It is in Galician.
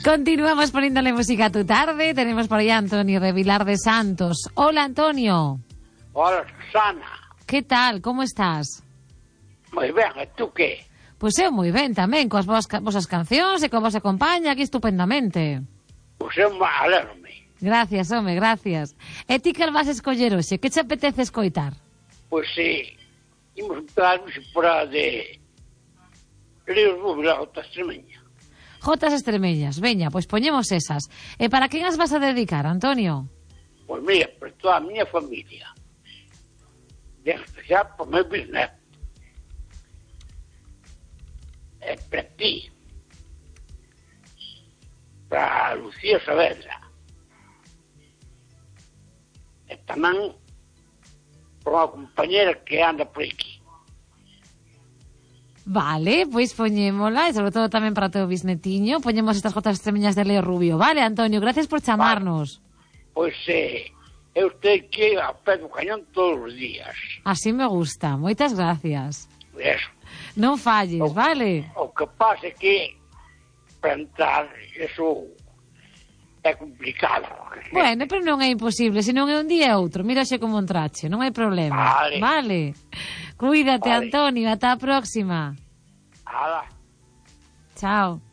Continuamos poniéndole música a tu tarde. Tenemos por ahí a Antonio de Vilar de Santos. Hola, Antonio. Hola, Susana. Que tal? Como estás? Moi ben, e tú que? Pois eu moi ben tamén, coas vosas cancións e coa vosa compaña aquí estupendamente. Pois eu me alegro-me. Gracias, home, gracias. E ti que vas a escoller hoxe? Que che apetece escoitar? Pois imos entrar por a de Ríos Búbila, Jota Extremeña. Jotas extremeñas, veña, pois poñemos esas. E para quen as vas a dedicar, Antonio? Pois mira, por toda a miña familia. De especial por meu bisneto. E para ti. Para Lucía Saavedra. E tamén por unha compañera que anda por aquí. Vale, pois poñémola, e sobre todo tamén para o teu bisnetiño. Poñemos estas jotas extremeñas de Leo Rubio. Vale, Antonio, gracias por chamarnos. Pois eu estou aquí a pé do cañón todos os días. Así me gusta, moitas gracias. Eso. Non falles, vale? O que pasa é que para entrar eso é complicado. Bueno, pero non é imposible, se non é un día é outro. Mira xe como entrache, non hai problema. Vale. Cuídate, Vale. Antonio, ata a próxima. Ala. Chao.